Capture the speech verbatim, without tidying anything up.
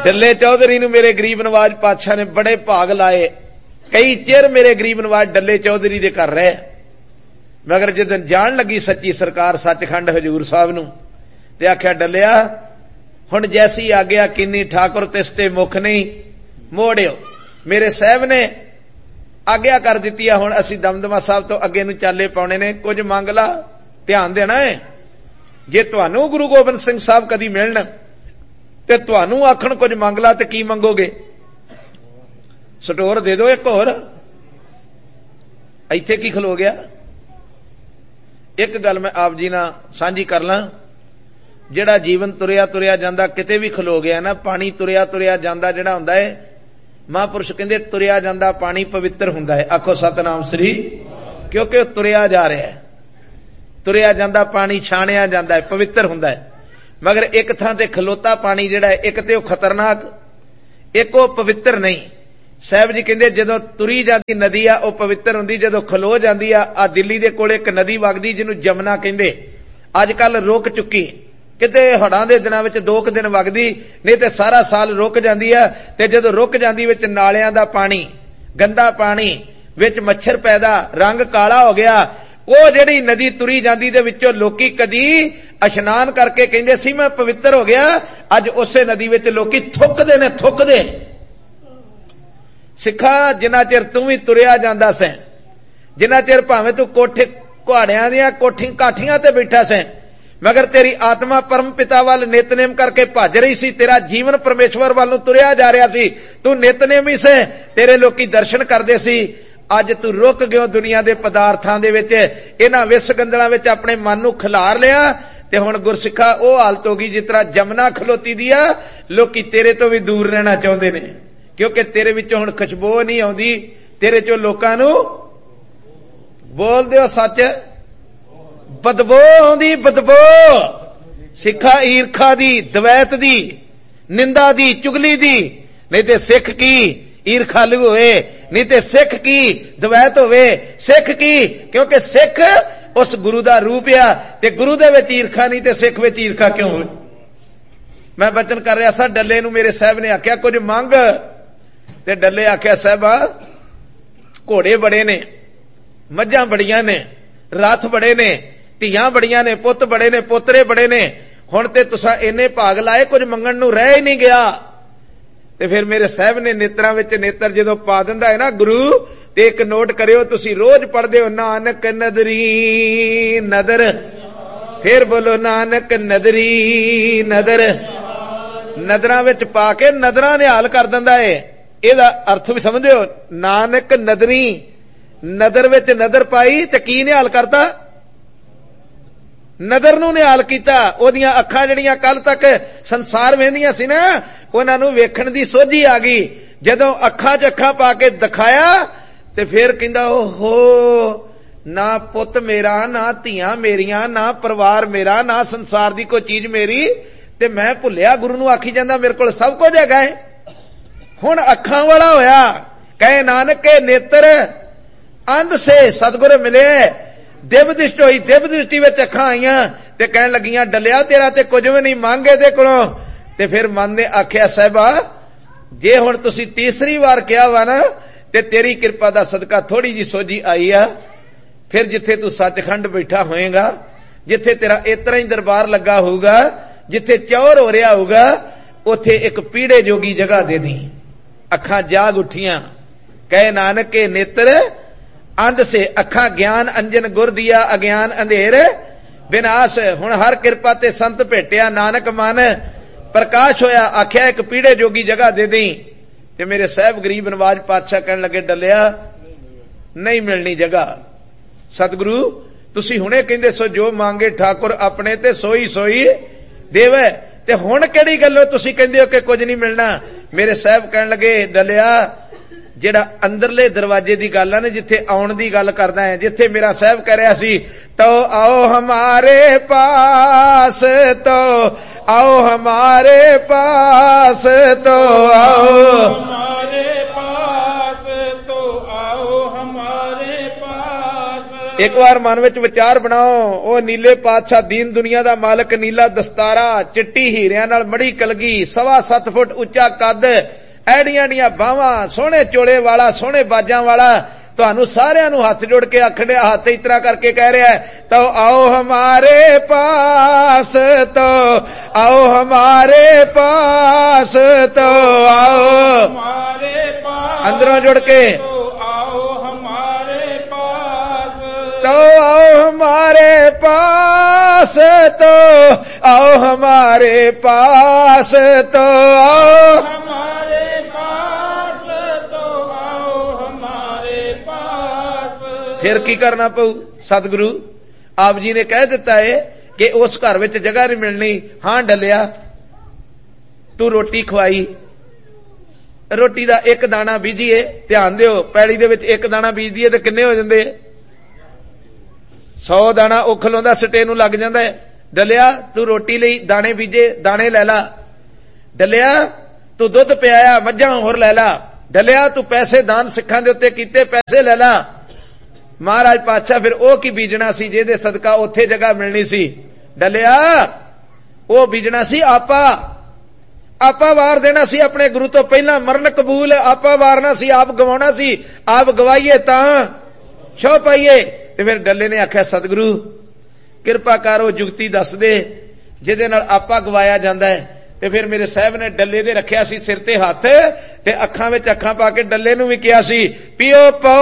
डल्ले चौधरी नूं मेरे गरीब नवाज पातशाह ने बड़े भाग लाए। कई चिर मेरे गरीब नवाज डल्ले चौधरी दे घर रहे, मगर जिदन जान लगी सच्ची सरकार सचखंड हजूर साहब नूं ते आख्या डलिया हुण जैसी आग्या किन्नी ठाकुर तिसते मुख नहीं मोड़ियो। मेरे साहब ने आग्या कर दित्ती है, हुण असीं दमदमा साहब तो अगे नूं चाले पाउणे ने, कुछ मंग ला, ध्यान देना है। जे तुहानूं गुरु गोबिंद सिंह साहब कदी मिलण ते तुहानूं आखण कुछ मंग ला ते की मंगोगे? स्टोर दे दो एक होर। इत्थे की खलो गया? एक गल मैं आप जी नाल सांझी कर ਲਾਂ, ਜਿਹੜਾ जीवन तुरिया तुरिया ਜਾਂਦਾ किते भी खलो गया ना, पानी तुरिया तुरिया ਜਾਂਦਾ ਜਿਹੜਾ ਹੁੰਦਾ है, महापुरुष कहते तुरिया ਜਾਂਦਾ पानी पवित्र ਹੁੰਦਾ है। आखो सतनाम श्री, क्योंकि वह तुरिया जा रहा है। तुरिया ਜਾਂਦਾ पानी छाणिया ਜਾਂਦਾ है, पवित्र ਹੁੰਦਾ है। मगर एक थां ते खलोता पानी ਜਿਹੜਾ है, एक ते वह खतरनाक, एक वह पवित्र नहीं। साहब जी कहते जदों तुरी जाती नदी आ वह पवित्र हुंदी, जदों खलो जाती आ आ दिल्ली दे कोल एक नदी वगदी जिन्हों जमुना कहते, अजकल रुक चुकी, किते हड़ां दे दिनां विच दो क दिन वगदी, नहीं ते सारा साल रुक जाती है। ते जदों रुक जाती विच नालियां दा पानी, गंदा पानी, विच मच्छर पैदा, रंग काला हो गया। वो जिहड़ी नदी तुरी जाती दे विचों लोकी कदी इशनान करके कहंदे सी मैं पवित्र हो गया, अज उसे नदी विच लोकी थुकदे ने, थुकदे। सिखा जिन्ना चिर तू भी तुरिया जांदा सैं, जिन्ना चिर भावें तू कोठे कुहाड़ियां दियां कोठी काठियां ते बैठा सैं, मगर तेरी आत्मा परम पिता वाल नितनेम करके भज रही सी, तेरा जीवन परमेश्वर वालों तुरिया जा रहा सी, तू नितनेम ही से, तेरे लोकी दर्शन करदे सी। अज तू रुक गयो दुनिया दे पदार्थां दे विच, इन्हां विस गंदलां विच अपने मन नूं खिलार लिया ते हुण गुरसिखा ओ हालत हो गई जिस तरह जमुना खलोती दी आ। लोकी तेरे तो भी दूर रहना चाहुंदे ने, क्योंकि तेरे विचों हुण खुशबू नहीं आउंदी, तेरे चों लोकां नूं बोल दिओ सच बदबू आउंदी, बदबू। सिखा ईरखा दी, दवैत दी, निंदा दी, चुगली दी, नहीं ते सिख की ईरखालू होए, नहीं ते सिख की दवैत होवे। सिख की क्योंकि सिख उस गुरु दा रूप आ, ते गुरु दे विच ईरखा नहीं ते सिख विच ईरखा क्यों होवे? मैं वचन कर रहा सा, डल्ले नूं मेरे साहब ने आख्या कुछ मंग, ते डल्ले आख्या साहबा घोड़े बड़े ने, मझां बड़ियां ने, रथ बड़े ने, ਧੀਆਂ बड़ियां ने, पुत बड़े ने, पोतरे बड़े ने, हुण ते तुसां इन्ने भाग लाए कुछ मंगण नूं रह ही नहीं गया। ते फिर मेरे साहब ने नेत्रां विच नेत्र जदों पा दिंदा है ना गुरु, ते एक नोट करियो, तुसीं रोज पढ़दे हो नानक नदरी नदर, फिर बोलो नानक नदरी नदर। नदरां विच पा के नदरां निहाल कर दिंदा है, इहदा अर्थ भी समझदे हो? नानक नदरी नदर विच नदर पाई ते की निहाल करता? नदर नूं निहाल कीता। ओदियां अखां जिहड़ियां कल तक संसार वेंदियां सी ना, उहनां नूं वेखण दी सोझी आ गई। जदों अखां च अखां पा के दिखाया ते फिर कहंदा ओहो, ना पुत मेरा, ना धीआं मेरियां, ना परिवार मेरा, ना संसार दी कोई चीज मेरी, ते मैं भुलिया गुरु नूं आखी जांदा मेरे कोल सब कुछ हैगा है। हुण अखां वाला होया, कहे नानक के नेत्र अंध से सतगुर मिले, दिव दृष्टि होई, दिव दृष्टि विच अखां आईयां ते कहण लगियां डलिया तेरा ते कुछ भी नहीं मांगे दे कोलों। ते फिर मन ने आख्या साहिबा जे हुण तुसीं तीसरी बार कहा वा ना, ते तेरी कृपा दा सदका थोड़ी जी सोझी आई आ, फिर जिथे तू सचखंड बैठा होएगा, जिथे तेरा इतना ही दरबार लगा होगा, जिथे चौर हो रहा होगा, उथे एक पीड़े जोगी जगह दे दी। अखां जाग उठियां, कहे नानक के नेत्र अंध से, अखा ज्ञान अंजन गुर दिया, अज्ञान अंधेर विनाश। हुण हर कृपा ते संत भेटिया, नानक मन प्रकाश होया। आख्या एक पीड़े जोगी जगह दे दी। ते मेरे साहब गरीब नवाज पातशाह कहन लगे डलिया नहीं मिलनी जगह। सतगुरु तुसी हुणे कहंदे सो जो मांगे ठाकुर अपने ते सोई सोई देवे, ते हुण किहड़ी गल्लों तुसी कहंदे हो कि कुछ नहीं मिलना? मेरे साहब कहन लगे डलिया जेड़ा अंदरले दरवाजे दी गल है ना, जिथे आउण दी गल करदा है, जिथे मेरा साहब कह रहा सी तो आओ हमारे पास, तो आओ हमारे पास, तो आओ हमारे पास, तो आओ हमारे पास। एक बार मन विच विचार बनाओ, ओ नीले पातशाह दीन दुनिया दा मालक, नीला दस्तारा, चिट्टी हीरियां नाल मड़ी कलगी, सवा सत्त फुट उच्चा कद, ऐड़ियां ਦੀਆਂ ਬਾਹਾਂ, सोहणे चोले वाला, सोहणे बाजां वाला, ਤੁਹਾਨੂੰ ਸਾਰਿਆਂ ਨੂੰ ਹੱਥ ਜੋੜ ਕੇ ਆਖੜਿਆ, ਹੱਥ ਇਸ ਤਰ੍ਹਾਂ ਕਰਕੇ ਕਹਿ ਰਿਹਾ ਹੈ, ਤੋ ਆਓ ਹਮਾਰੇ ਪਾਸ, ਤੋ ਆਓ ਹਮਾਰੇ ਪਾਸ, ਤੋ ਆਓ ਹਮਾਰੇ ਪਾਸ, ਅੰਦਰੋਂ ਜੁੜ ਕੇ ਆਓ ਹਮਾਰੇ ਪਾਸ, ਤੋ ਆਓ ਹਮਾਰੇ ਪਾਸ, ਤੋ ਆਓ ਹਮਾਰੇ ਪਾਸ, ਤੋ ਆਓ ਹਮਾਰੇ ਪਾਸ, ਤੋ ਆਓ ਹਮਾਰੇ ਪਾਸ। फिर की करना पऊ? सतगुरु आप जी ने कह दिता है कि उस घर विच जगह नहीं मिलनी। हां डलिया, तू रोटी खवाई, रोटी दा एक दाना बीजीए, ध्यान दिओ, पैली दे विच एक दाना बीज दीए ते किन्ने हो जांदे? सौ दाना ओ खलोंदा सटे नूं लग जांदा है। डलिया तू रोटी लई दाने बीजे, दाने लै ला। डलिया तू दुध पियाया, मझां होर लै ला। डलिया तू पैसे दान सिखां दे उत्ते कीते, पैसे लै ला। महाराज पातशाह फिर ओ की बीजना सी जेदे सदका उत्थे जगह मिलनी सी? डलिया ओ बीजना सी आपा, आपा वार देना सी अपने गुरु तो पहला। मरण कबूल, आपा वारना सी, आप गवाउणा सी, आप गवाईए तां छो पाईए। ते फिर डल्ले ने आख्या सतगुरु किरपा कर ओ जुगती दस दे जिहदे नाल आपा गवाया जांदा है। ते फिर मेरे साहब ने डल्ले दे रखिया सी सिर ते हथ, ते अखां विच अखां पा के डल्ले नूं भी कहा सी पियो पाओ